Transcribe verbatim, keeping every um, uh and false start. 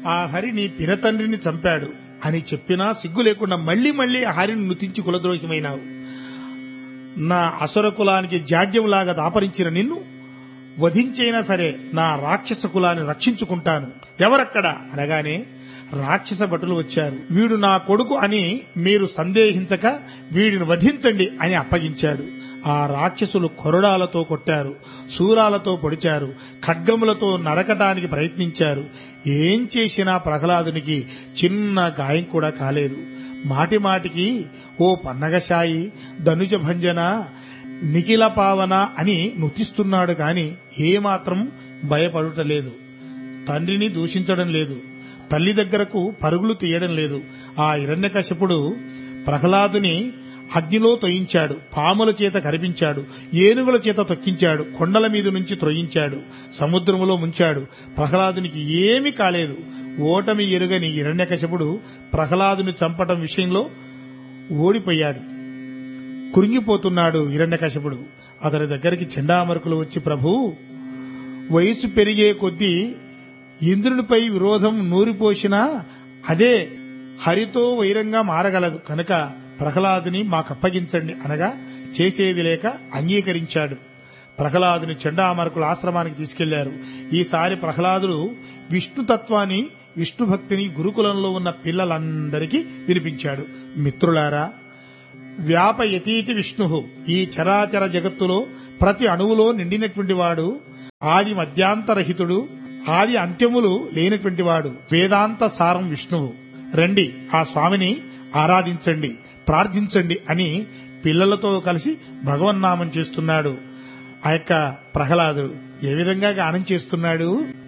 ఆ హరి నీ పినతండ్రిని చంపాడు అని చెప్పినా సిగ్గు లేకుండా మళ్లీ మళ్లీ ఆ హరిని నుతించి కులద్రోహిమైనావు. నా అసుర కులానికి జాడ్యంలాగా దాపరించిన నిన్ను వధించైనా సరే నా రాక్షస కులాన్ని రక్షించుకుంటాను, ఎవరక్కడ అనగానే రాక్షస భటులు వచ్చారు. వీడు నా కొడుకు అని మీరు సందేహించక వీడిని వధించండి అని అప్పగించాడు. ఆ రాక్షసులు కొరడాలతో కొట్టారు, శూలాలతో పొడిచారు, ఖడ్గములతో నరకటానికి ప్రయత్నించారు. ఏం చేసినా ప్రహ్లాదునికి చిన్న గాయం కూడా కాలేదు. మాటి మాటికి ఓ పన్నగశాయి, ధనుజ భంజన, నిఖిల పావన అని నుతిస్తున్నాడు కాని ఏమాత్రం భయపడుటలేదు. తండ్రిని దూషించడం లేదు, తల్లి దగ్గరకు పరుగులు తీయడం లేదు. ఆ హిరణ్యకశిపుడు ప్రహ్లాదుని అగ్నిలో తొయించాడు, పాముల చేత కరిపించాడు, ఏనుగుల చేత తొక్కించాడు, కొండల మీద నుంచి త్రొయించాడు, సముద్రములో ముంచాడు. ప్రహ్లాదునికి ఏమీ కాలేదు. ఓటమి ఎరుగని హిరణ్యకశిపుడు ప్రహ్లాదుని చంపటం విషయంలో ఓడిపోయాడు. కురింగిపోతున్నాడు హిరణ్యకశిపుడు. అతని దగ్గరికి చండామరుకులు వచ్చి, ప్రభూ, వయసు పెరిగే కొద్దీ ఇంద్రునిపై విరోధం నూరిపోసినా అదే హరితో వైరంగా మారగలదు కనుక ప్రహ్లాదుని మాకప్పగించండి అనగా చేసేది లేక అంగీకరించాడు. ప్రహ్లాదుని చండామరుకుల ఆశ్రమానికి తీసుకెళ్లారు. ఈసారి ప్రహ్లాదుడు విష్ణుతత్వాన్ని, విష్ణు భక్తిని గురుకులంలో ఉన్న పిల్లలందరికీ వినిపించాడు. మిత్రులారా, వ్యాపయతీతి విష్ణు, ఈ చరాచర జగత్తులో ప్రతి అణువులో నిండినటువంటి వాడు, ఆది మధ్యాంతరహితుడు, ఆది అంత్యములు లేనటువంటి వాడు, వేదాంత సారం విష్ణువు. రండి, ఆ స్వామిని ఆరాధించండి, ప్రార్థించండి అని పిల్లలతో కలిసి భగవన్నామం చేస్తున్నాడు. ఆ యొక్క ప్రహ్లాదుడు ఏ విధంగా గానం చేస్తున్నాడు.